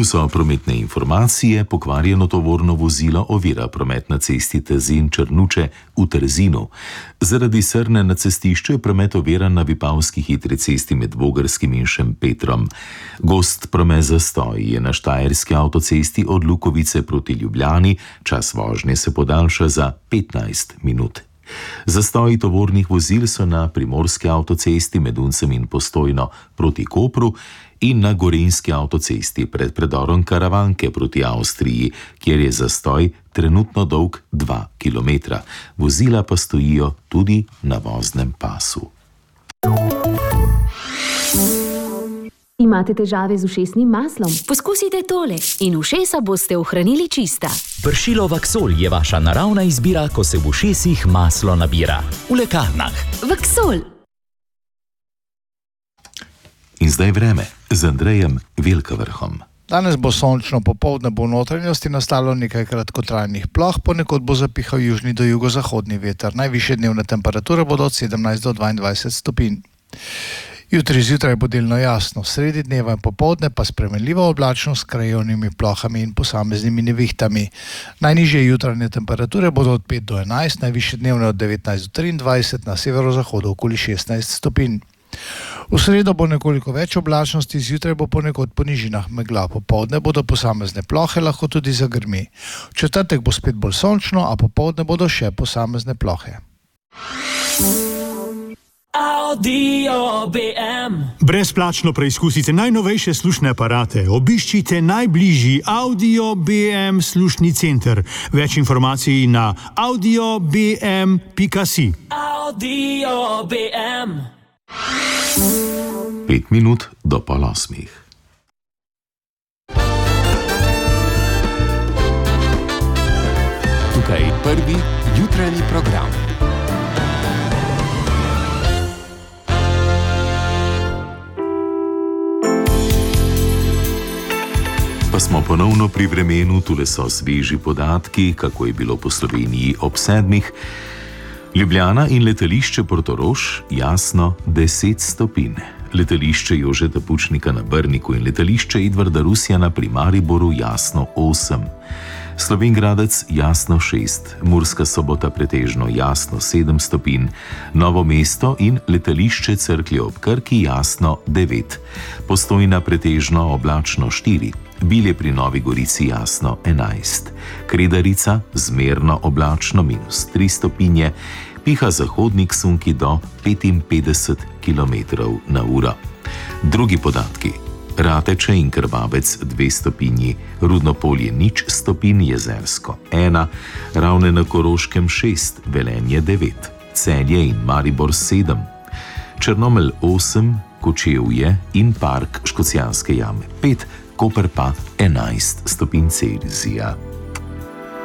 Tu so prometne informacije. Pokvarjeno tovorno vozilo ovira promet na cesti Trzin-Črnuče v Trzinu. Zaradi srne na cestišču je promet oviran na Vipavski hitri cesti med Vogrskim in Šempetrom. Gost promet zastoj je na Štajerski avtocesti od Lukovice proti Ljubljani, čas vožnje se podaljša za 15 minut. Zastoji tovornih vozil so na Primorski avtocesti med Uncem in Postojno proti Kopru in na Gorenjski avtocesti pred predorom Karavanke proti Avstriji, kjer je zastoj trenutno dolg 2 km. Vozila pa stojijo tudi na voznem pasu. Imate težave z ušesnim maslom? Poskusite tole in ušesa boste ohranili čista. Pršilo Vaksol je vaša naravna izbira, ko se v ušesih maslo nabira. V lekarnah. Vaksol. In zdaj vreme z Andrejem Velkavrhom. Danes bo sončno, popoldne bo v notranjosti nastalo nekaj kratkotrajnih ploh, ponekod bo zapihal južni do jugozahodni veter. Najvišje dnevne temperature bodo od 17 do 22 stopinj. Jutri zjutraj bo delno jasno, sredi dneva in popoldne pa spremenljiva oblačnost s krajevnimi plohami in posameznimi nevihtami. Najnižje jutranje temperature bodo od 5 do 11, najvišje dnevne od 19 do 23, na severozahodu okoli 16 stopinj. V sredo bo nekoliko več oblačnosti, zjutraj bo ponekod po nižinah megla, popoldne bodo posamezne plohe, lahko tudi zagrmi. V četrtek bo spet bolj sončno, a popoldne bodo še posamezne plohe. Audio BM. Brezplačno preizkusite najnovejše slušne aparate. Obiščite najbližji Audio BM slušni center. Več informacij na audiobm.si. Audio BM. 5 minut do 7:30. Tukaj prvi jutranji program. Pa smo ponovno pri vremenu, tule so sveži podatki, kako je bilo po Sloveniji ob 7. Ljubljana in letališče Portorož jasno 10 stopinj. Letališče Jožeta Pučnika na Brniku in letališče Edvarda Rusjana pri Mariboru jasno 8. Slovenj Gradec jasno 6, Murska Sobota pretežno jasno 7 stopinj, Novo mesto in letališče Cerklje ob Krki jasno 9, Postojna pretežno oblačno 4, Bilje pri Novi Gorici jasno 11, Kredarica zmerno oblačno -3 stopinje, piha zahodnik sunki do 55 km/h. Drugi podatki. Rateče in Krvavec 2 stopinji, Rudnopolje 0 stopinj, Jezersko 1, Ravne na Koroškem 6, Velenje 9, Celje in Maribor 7, Črnomelj 8, Kočevje in Park Škocjanske jame 5, Koper pa 11 stopinj Celzija.